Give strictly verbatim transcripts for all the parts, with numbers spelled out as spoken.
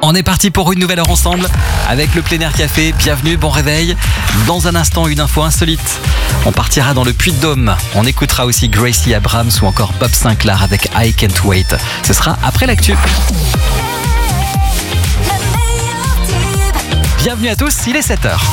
On est parti pour une nouvelle heure ensemble avec le Plein Air Café. Bienvenue, bon réveil. Dans un instant, une info insolite. On partira dans le Puy-de-Dôme. On écoutera aussi Gracie Abrams ou encore Bob Sinclair avec I Can't Wait. Ce sera après l'actu. Bienvenue à tous, il est sept heures.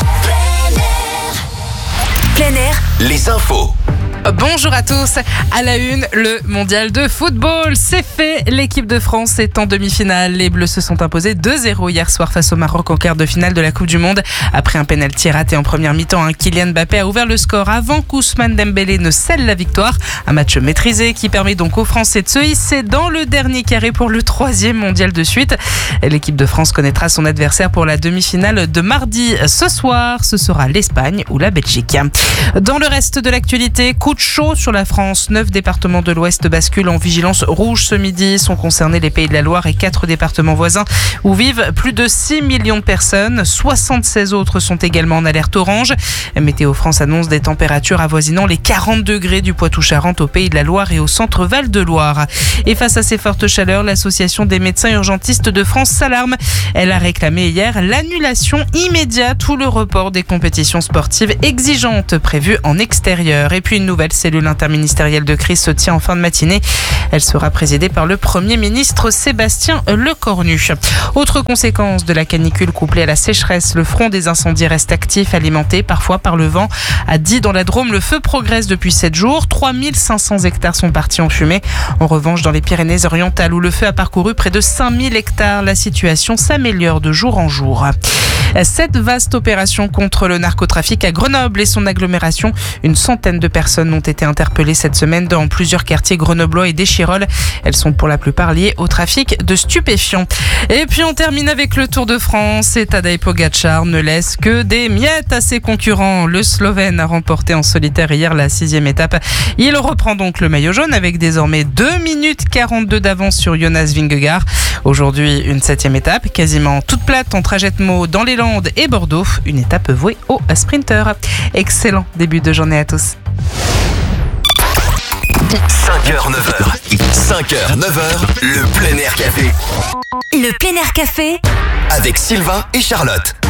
Plein Air, les infos. Bonjour à tous. À la une, le mondial de football, c'est fait. L'équipe de France est en demi-finale. Les Bleus se sont imposés deux zéro hier soir face au Maroc en quart de finale de la Coupe du Monde. Après un pénalty raté en première mi-temps, hein, Kylian Mbappé a ouvert le score avant qu'Ousmane Dembélé ne scelle la victoire. Un match maîtrisé qui permet donc aux Français de se hisser dans le dernier carré pour le troisième mondial de suite. L'équipe de France connaîtra son adversaire pour la demi-finale de mardi ce soir. Ce sera l'Espagne ou la Belgique. Dans le reste de l'actualité, coup de chaud sur la France. Neuf départements de l'Ouest basculent en vigilance rouge ce midi. Sont concernés les Pays de la Loire et quatre départements voisins où vivent plus de six millions de personnes. soixante-seize autres sont également en alerte orange. Météo France annonce des températures avoisinant les quarante degrés du Poitou-Charentes au Pays de la Loire et au centre Val-de-Loire. Et face à ces fortes chaleurs, l'association des médecins urgentistes de France s'alarme. Elle a réclamé hier l'annulation immédiate ou le report des compétitions sportives exigeantes prévues en extérieur. Et puis une nouvelle cellule interministérielle de crise se tient en fin de matinée. Elle sera présidée par le Premier ministre Sébastien Lecornu. Autre conséquence de la canicule couplée à la sécheresse, le front des incendies reste actif, alimenté parfois par le vent. À Die dans la Drôme, le feu progresse depuis sept jours. trois mille cinq cents hectares sont partis en fumée. En revanche, dans les Pyrénées-Orientales, où le feu a parcouru près de cinq mille hectares, la situation s'améliore de jour en jour. Cette vaste opération contre le narcotrafic à Grenoble et son agglomération, une centaine de personnes ont été interpellées cette semaine dans plusieurs quartiers grenoblois et d'Échirolles. Elles sont pour la plupart liées au trafic de stupéfiants. Et puis on termine avec le Tour de France et Tadej Pogačar ne laisse que des miettes à ses concurrents. Le Slovène a remporté en solitaire hier la sixième étape. Il reprend donc le maillot jaune avec désormais deux minutes quarante-deux d'avance sur Jonas Vingegaard. Aujourd'hui, une septième étape, quasiment toute plate en trajet de Meaux dans les Landes et Bordeaux. Une étape vouée aux sprinteurs. Excellent début de journée à tous. cinq heures neuf heures. cinq heures neuf heures, le Plein Air Café. le Plein Air Café Avec Sylvain et Charlotte.